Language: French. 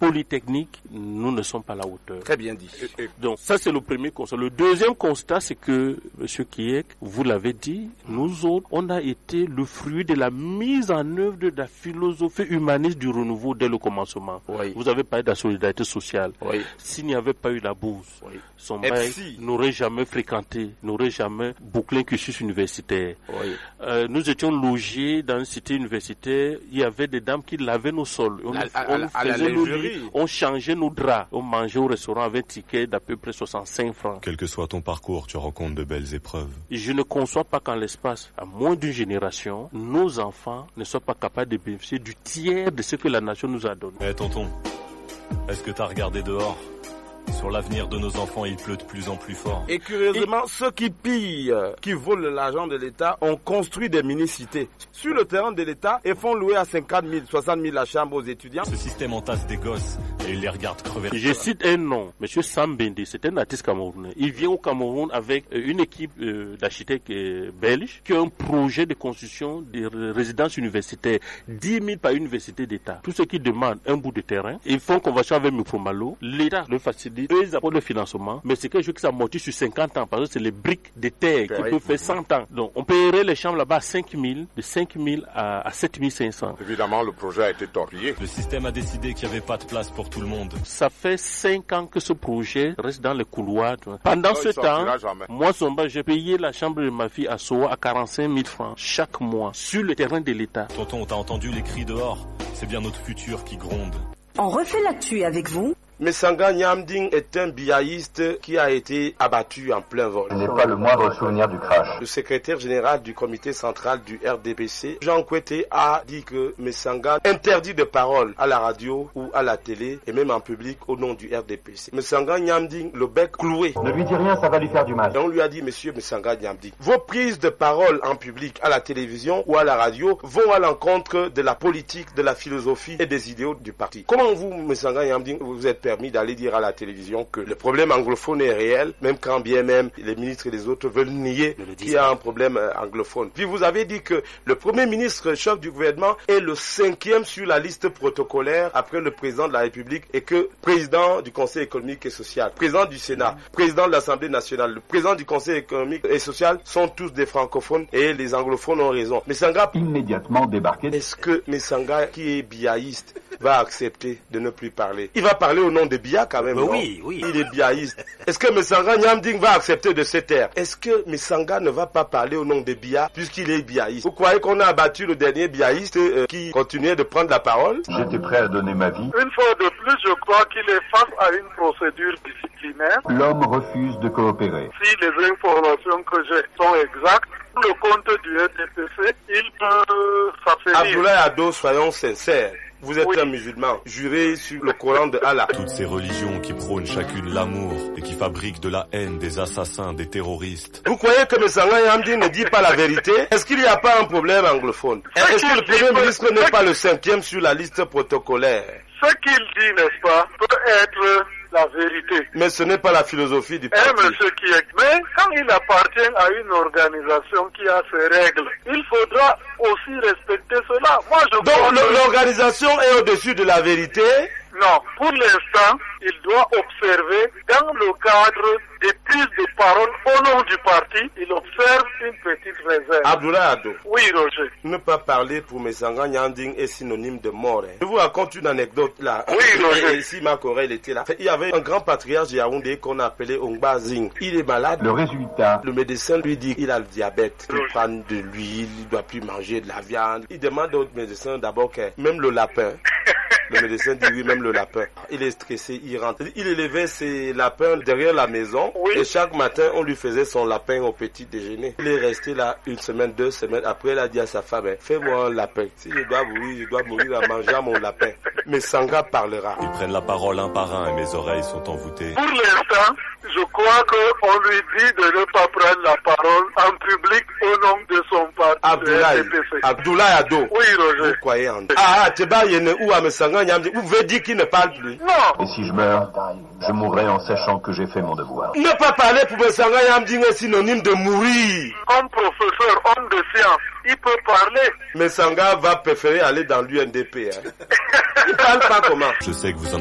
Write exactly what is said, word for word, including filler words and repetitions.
polytechnique, nous ne sommes pas à la hauteur. Très bien dit. Donc ça c'est le premier constat. Le deuxième constat, c'est que, M. Kiek, vous l'avez dit, nous autres, on a été le fruit de la mise en œuvre de la philosophie humaniste du renouveau dès le commencement. Oui. Vous avez parlé de la solidarité sociale. Oui. S'il n'y avait pas eu la bourse, oui. son bail si. n'aurait jamais fréquenté, n'aurait jamais bouclé un cursus universitaire. Oui. Euh, nous étions logés dans une cité universitaire, il y avait des dames qui lavaient nos sols. On, à, à, on à, à faisait nos lits, on changeait nos draps, on mangeait au restaurant avec un ticket d'à peu près soixante-cinq francs. Quel que soit ton parcours, tu rencontres de belles épreuves. Je ne conçois pas qu'en l'espace, à moins d'une génération, nos enfants ne soient pas capables de bénéficier du tiers de ce que la nation nous a donné. Eh tonton, est-ce que tu as regardé dehors ? Sur l'avenir de nos enfants, il pleut de plus en plus fort. Et curieusement, et... ceux qui pillent, qui volent l'argent de l'État, ont construit des mini-cités sur le terrain de l'État et font louer à cinquante mille, soixante mille la chambre aux étudiants. Ce système entasse des gosses et il les regarde crever. Je cite un nom, M. Sam Bende, c'est un artiste camerounais. Il vient au Cameroun avec une équipe euh, d'architectes euh, belges qui a un projet de construction de résidences universitaires, dix mille par université d'État. Tous ceux qui demandent un bout de terrain, ils font convention avec Mufromalo, l'État le facilite. Eux, ils apportent le financement, mais c'est quelque chose qui s'amortit sur cinquante ans, parce que c'est les briques de terre qui peuvent faire cent ans. Donc, on paierait les chambres là-bas à cinq mille, de cinq mille à, à sept mille cinq cents. Évidemment, le projet a été torpillé. Le système a décidé qu'il n'y avait pas de place pour tout le monde. Ça fait cinq ans que ce projet reste dans les couloirs. Pendant non, ce temps, moi, Somba, j'ai payé la chambre de ma fille à Soa à quarante-cinq mille francs chaque mois, sur le terrain de l'État. Tonton, t'as entendu les cris dehors? C'est bien notre futur qui gronde. On refait l'actu avec vous. Messanga Nyamding est un biaïste qui a été abattu en plein vol. Je n'ai pas le moindre souvenir du crash. Le secrétaire général du comité central du R D P C, Jean Kouete, a dit que Messanga interdit de parole à la radio ou à la télé et même en public au nom du R D P C. Messanga Nyamding, le bec cloué. Ne lui dis rien, ça va lui faire du mal. Et on lui a dit, monsieur Messanga Nyamding, vos prises de parole en public à la télévision ou à la radio vont à l'encontre de la politique, de la philosophie et des idéaux du parti. Comment vous, Messanga Nyamding, vous êtes permis d'aller dire à la télévision que le problème anglophone est réel, même quand bien même les ministres et les autres veulent nier qu'il y a un problème anglophone. Puis vous avez dit que le premier ministre chef du gouvernement est le cinquième sur la liste protocolaire après le président de la République et que président du Conseil économique et social, président du Sénat, président de l'Assemblée nationale, le président du Conseil économique et social sont tous des francophones et les anglophones ont raison. Messanga immédiatement débarqué. Est-ce que Messanga, qui est biaïste, va accepter de ne plus parler? Il va parler au nom de Bia quand même, mais non? Oui, oui. Il est biaïste. Est-ce que Messanga Nyamding va accepter de se taire? Est-ce que Messanga ne va pas parler au nom de Bia puisqu'il est biaïste? Vous croyez qu'on a abattu le dernier biaïste euh, qui continuait de prendre la parole? J'étais prêt à donner ma vie. Une fois de plus, je crois qu'il est face à une procédure disciplinaire. L'homme refuse de coopérer. Si les informations que j'ai sont exactes, le compte du R D P C, il peut s'affaiblir. Abdoulaye Ado, soyons sincères. Vous êtes oui. un musulman, juré sur le Coran de Allah. Toutes ces religions qui prônent chacune l'amour et qui fabriquent de la haine, des assassins, des terroristes. Vous croyez que Messanga Nyamding ne dit pas la vérité? Est-ce qu'il n'y a pas un problème anglophone? Est-ce que le Premier ministre n'est pas le cinquième sur la liste protocolaire? Ce qu'il dit, n'est-ce pas, peut être la vérité. Mais ce n'est pas la philosophie du parti. Eh, monsieur Kiek, mais quand il appartient à une organisation qui a ses règles, il faudra aussi respecter cela. Moi, je Donc que... l'organisation est au-dessus de la vérité? Non, pour l'instant, il doit observer dans le cadre des prises de parole au nom du parti, il observe une petite réserve. Abdoulaye Ado. Oui, Roger. Ne pas parler pour Messanga Nyamding est synonyme de mort. Hein. Je vous raconte une anecdote là. Oui, Roger. Ici, Marc Aurèle était là. Il y avait un grand patriarche de Yaoundé qu'on appelait Ongba Zing. Il est malade. Le résultat. Le médecin lui dit qu'il a le diabète. Il prend de l'huile, il ne doit plus manger de la viande. Il demande au médecin d'abord que même le lapin. Le médecin dit oui, même le lapin. Il est stressé, il rentre. Il élevait ses lapins derrière la maison. Oui. Et chaque matin, on lui faisait son lapin au petit déjeuner. Il est resté là une semaine, deux semaines. Après, il a dit à sa femme, fais-moi un lapin. Si je dois mourir, je dois mourir en mangeant mon lapin. Mais Sanga parlera. Ils prennent la parole un par un et mes oreilles sont envoûtées. Pour l'instant, je crois qu'on lui dit de ne pas prendre la parole en public au nom de son parti. Abdoulaye, Abdoulaye Ado. Oui, Roger. Vous croyez en Dieu? Ah, tu vas y aller où à Messanga Nyamding? Vous pouvez dire qu'il ne parle plus? Non. Et si je meurs, je mourrai en sachant que j'ai fait mon devoir. Ne pas parler pour Messanga Nyamding est synonyme de mourir. Comme professeur, homme de science, il peut parler. Messanga va préférer aller dans l'U N D P. Hein. Il parle pas comment? Je sais que vous en